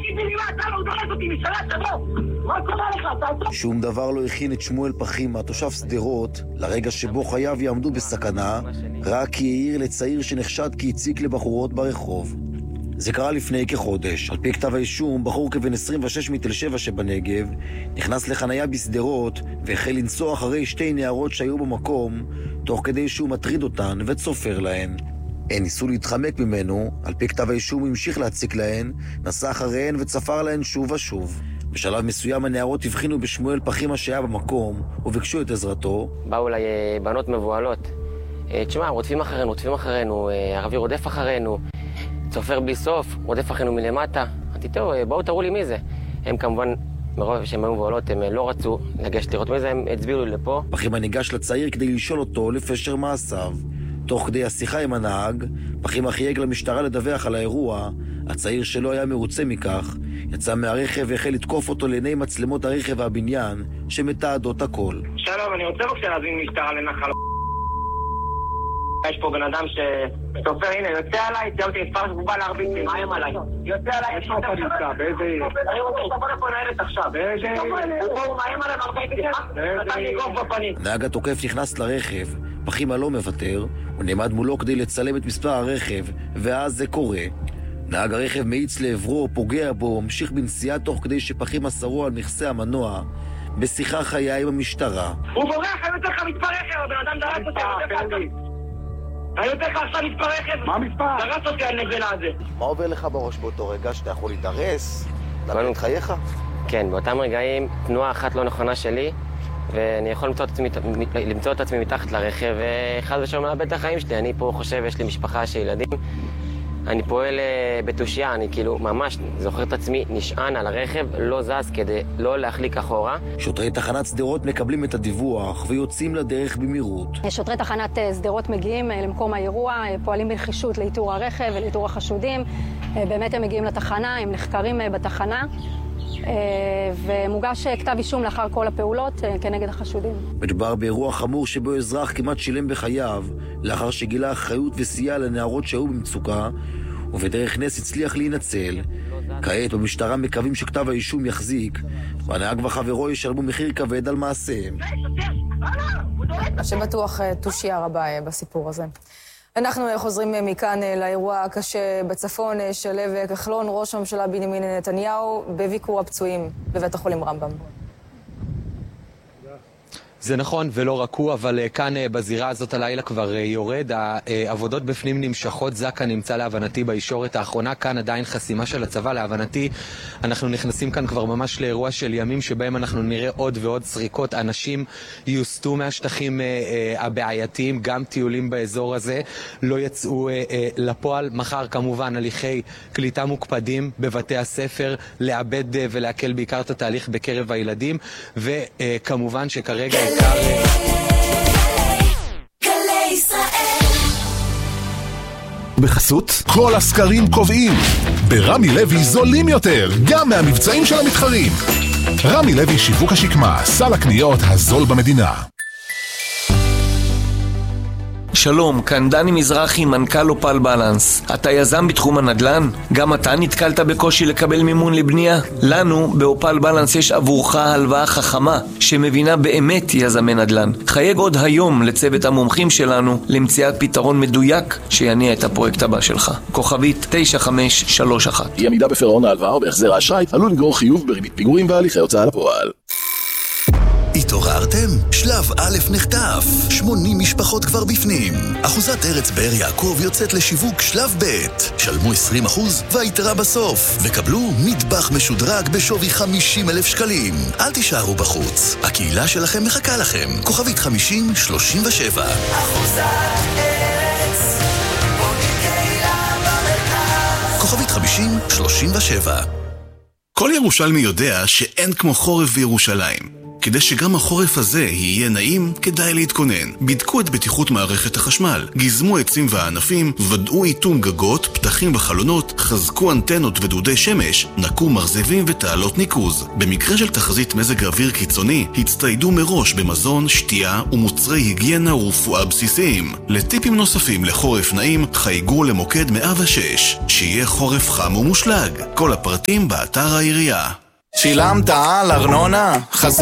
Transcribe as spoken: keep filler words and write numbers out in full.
תגידי מה אתה לא דורס אותי משלט שבו. מה קורה לך? שום דבר לא הכין את שמואל פחימה, תושב שדרות, לרגע שבו חייו יעמדו בסכנה, רק כי העיר לצעיר שנחשד כי הציק לבחורות ברחוב. זה קרה לפני כחודש. על פי כתב האישום, בחור כבן עשרים ושש מתל שבע שבנגב נכנס לחניה בסדרות והחל לנסוע אחרי שתי נערות שהיו במקום, תוך כדי שהוא מטריד אותן וצופר להן. הן ניסו להתחמק ממנו, על פי כתב האישום המשיך להציק להן, נסע אחריהן וצפר להן שוב ושוב. בשלב מסוים הנערות הבחינו בשמואל פחימה שהיה במקום וביקשו את עזרתו. באו אליי בנות מבועלות. תשמע, רודפים אחרינו, רודפים אחרינו, ערבי רודף אחרינו. צופר בלי סוף, רודף אחרינו מלמטה. אמרתי, טוב, בואו תראו לי מי זה. הם כמובן, מרוב שהם היו מבועלות, הם לא רצו לגשת לראות מי זה, הם הצביעו לי לפה. פחימה ניגש לצעיר כדי לשאול אותו לפשר מעשיו. תוך כדי השיחה עם הנהג, פחימה חייג למשטרה לדווח על האירוע. הצעיר שלא היה מרוצה מכך, יצא מהרכב והחל לתקוף אותו לעיני מצלמות הרכב והבניין שמתעדות הכל. שלום, אני רוצה בבקשה להזמין משטרה לנחל. יש פה בן אדם שתופר, הנה, יוצא עליי, יוצא אותי מספר שבובה להרביץ לי, מה הם עליי? יוצא עליי, יש פה אתה נמצא, באיזה עיר? אני רוצה שאתה בוא לפה נהלת עכשיו. באיזה עיר? הוא מאיים עליהם ארבעים ותשע, נתן לי גוף בפנים. נהג התוקף נכנס לרכב, פחימה לא מוותר, הוא נעמד מולו כדי לצלם את מספר הרכב, ואז זה קורה. נהג הרכב מאיץ לעברו, פוגע בו, ממשיך בנסיעה תוך כדי שפחימה שרו על מכסה המנוע, בשיחה חיה עם המשטרה. הוא בורח, אני יותר לך מספר רכב, הבן אדם דרס אותי, אני יותר לך עכשיו מספר רכב. מה מספר? דרס אותי על נבלה הזה. מה עובר לך בראש באותו רגע שאתה יכול להתארס? לאבד את חייך? כן, באותם רגעים תנועה אחת לא נכונה שלי, ואני יכול למצוא את עצמי, למצוא את עצמי מתחת לרכב, ואחד ושלום לאבד את החיים שלי. אני פה חושב, יש לי משפחה של ילדים. אני פועל בתושייה, אני כאילו ממש זוכר את עצמי נשען על הרכב, לא זז כדי לא להחליק אחורה. שוטרי תחנת שדרות מקבלים את הדיווח ויוצאים לדרך במהירות. שוטרי תחנת שדרות מגיעים למקום האירוע, פועלים בנחישות לאיתור הרכב ולאיתור החשודים. באמת הם מגיעים לתחנה, הם נחקרים בתחנה, ומוגש כתב אישום לאחר כל הפעולות כנגד החשודים. מדובר באירוע חמור שבו אזרח כמעט שילם בחייו, לאחר שגילה אחריות וסייע לנערות שהיו במצוקה, ובדרך נס הצליח להינצל. כעת במשטרה מקווים שכתב האישום יחזיק, והנהג וחברו ישלמו מחיר כבד על מעשיהם. מה שבטוח תושייה רבה בסיפור הזה. אנחנו חוזרים מכאן לאירוע הקשה בצפון. שלו כחלון, ראש הממשלה בנימין נתניהו, בביקור הפצועים בבית החולים רמב"ם. זה נכון, ולא רק הוא, אבל כאן בזירה הזאת הלילה כבר יורד. העבודות בפנים נמשכות, זקה נמצא להבנתי בישורת האחרונה, כאן עדיין חסימה של הצבא. להבנתי אנחנו נכנסים כאן כבר ממש לאירוע של ימים שבהם אנחנו נראה עוד ועוד סריקות. אנשים יוסטו מהשטחים הבעייתיים, גם טיולים באזור הזה לא יצאו לפועל. מחר כמובן הליכי קליטה מוקפדים בבתי הספר, לאבד ולהקל בעיקר את התהליך בקרב הילדים, וכמובן שכרגע בחסות כל הסקרים קובעים ברמי לוי זולים יותר גם מהמבצעים של המתחרים. רמי לוי שיווק השקמה, סל הקניות הזול במדינה. שלום, כאן דני מזרחי, מנכ"ל אופל בלנס. אתה יזם בתחום הנדל"ן? גם אתה נתקלת בקושי לקבל מימון לבנייה? לנו באופל בלנס יש עבורך הלוואה חכמה שמבינה באמת יזמי נדל"ן. חייג עוד היום לצוות המומחים שלנו למציאת פתרון מדויק שיניע את הפרויקט הבא שלך. כוכבית תשע חמש שלוש אחת. אי עמידה בפירעון ההלוואה או בהחזר האשראי עלול לגרור חיוב בריבית פיגורים והליכי הוצאה לפועל. התעוררתם? שלב א' נחטף. שמונים משפחות כבר בפנים. אחוזת ארץ באר יעקב יוצאת לשיווק שלב ב'. שלמו עשרים אחוז והיתרה בסוף. וקבלו מטבח משודרג בשווי חמישים אלף שקלים. אל תישארו בחוץ. הקהילה שלכם מחכה לכם. כוכבית חמישים שלושים ושבע. אחוזת ארץ. בונים קהילה במרכז. כוכבית חמישים שלושים ושבע. כל ירושלמי יודע שאין כמו חורף בירושלים. כדי שגם החורף הזה יהיה נעים, כדאי להתכונן. בדקו את בטיחות מערכת החשמל, גזמו עצים וענפים, ודאו איתום גגות, פתחים וחלונות, חזקו אנטנות ודודי שמש, נקו מרזבים ותעלות ניקוז. במקרה של תחזית מזג אוויר קיצוני, הצטיידו מראש במזון, שתייה ומוצרי היגיינה ורפואה בסיסיים. לטיפים נוספים לחורף נעים, חייגו למוקד מאה ושש. שיהיה חורף חם ומושלג. כל הפרטים באתר העירייה. שילמת על ארנונה?